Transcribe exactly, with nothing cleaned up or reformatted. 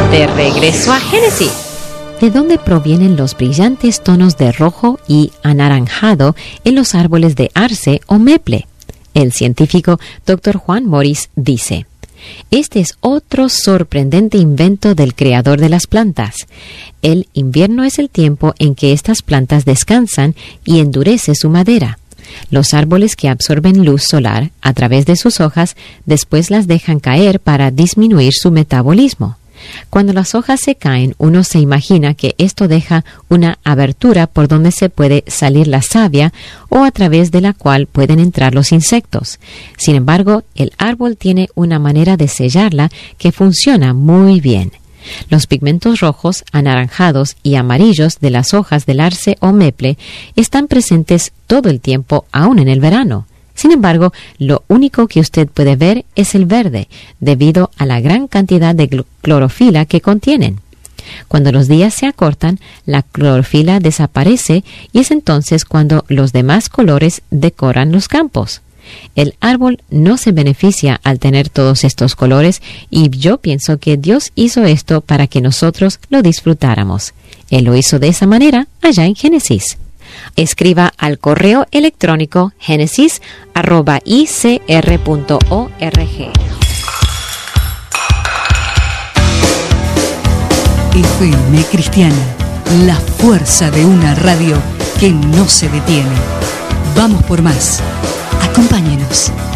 De regreso a Génesis. ¿De dónde provienen los brillantes tonos de rojo y anaranjado en los árboles de arce o meple? El científico doctor Juan Morris dice: este es otro sorprendente invento del creador de las plantas. El invierno es el tiempo en que estas plantas descansan y endurece su madera. Los árboles que absorben luz solar a través de sus hojas después las dejan caer para disminuir su metabolismo. Cuando las hojas se caen, uno se imagina que esto deja una abertura por donde se puede salir la savia o a través de la cual pueden entrar los insectos. Sin embargo, el árbol tiene una manera de sellarla que funciona muy bien. Los pigmentos rojos, anaranjados y amarillos de las hojas del arce o meple están presentes todo el tiempo, aún en el verano. Sin embargo, lo único que usted puede ver es el verde, debido a la gran cantidad de clorofila que contienen. Cuando los días se acortan, la clorofila desaparece y es entonces cuando los demás colores decoran los campos. El árbol no se beneficia al tener todos estos colores y yo pienso que Dios hizo esto para que nosotros lo disfrutáramos. Él lo hizo de esa manera allá en Génesis. Escriba al correo electrónico génesis arroba i c r punto org. F M Cristiana, la fuerza de una radio que no se detiene. Vamos por más. Acompáñenos.